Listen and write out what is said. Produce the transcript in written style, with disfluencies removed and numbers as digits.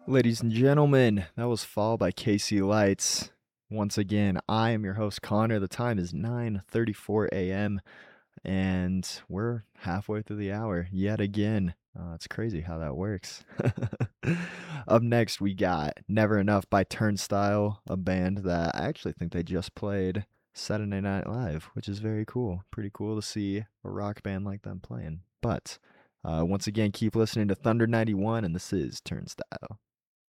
Ladies and gentlemen, that was Fall by KC Lights. Once again, I am your host Connor. The time is 9:34 a.m. and we're halfway through the hour yet again. It's crazy how that works. Up next, we got Never Enough by Turnstile, a band that I actually think they just played Saturday Night Live, which is very cool. Pretty cool to see a rock band like them playing. But once again, keep listening to Thunder 91, and this is Turnstile.